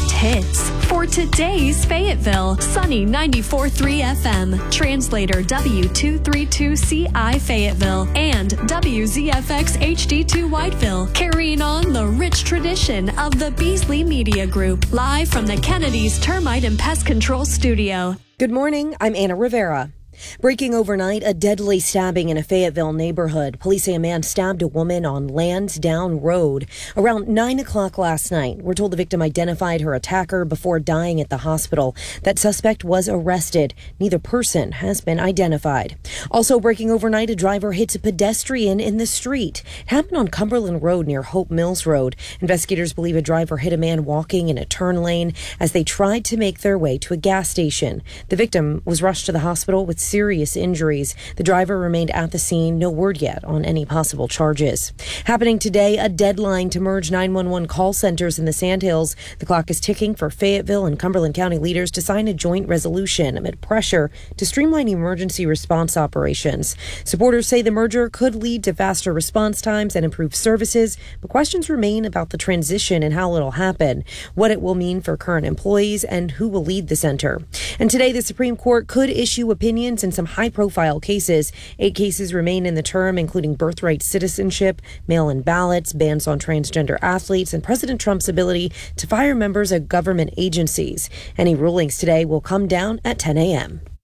best hits for today's Fayetteville. Sunny 94.3 FM. Translator W232CI Fayetteville and WZFX HD2 Whiteville. Carrying on the rich tradition of the Beasley Media Group. Live from the Kennedy's Termite and Pest Control Studio. Good morning. I'm Anna Rivera. Breaking overnight, a deadly stabbing in a Fayetteville neighborhood. Police say a man stabbed a woman on Lansdowne Road around 9 o'clock last night. We're told the victim identified her attacker before dying at the hospital. That suspect was arrested. Neither person has been identified. Also breaking overnight, a driver hits a pedestrian in the street. It happened on Cumberland Road near Hope Mills Road. Investigators believe a driver hit a man walking in a turn lane as they tried to make their way to a gas station. The victim was rushed to the hospital with serious injuries. The driver remained at the scene. No word yet on any possible charges. Happening today, a deadline to merge 911 call centers in the Sandhills. The clock is ticking for Fayetteville and Cumberland County leaders to sign a joint resolution amid pressure to streamline emergency response operations. Supporters say the merger could lead to faster response times and improved services, but questions remain about the transition and how it'll happen, what it will mean for current employees, and who will lead the center. And today, the Supreme Court could issue opinions in some high-profile cases. 8 cases remain in the term, including birthright citizenship, mail-in ballots, bans on transgender athletes, and President Trump's ability to fire members of government agencies. Any rulings today will come down at 10 a.m.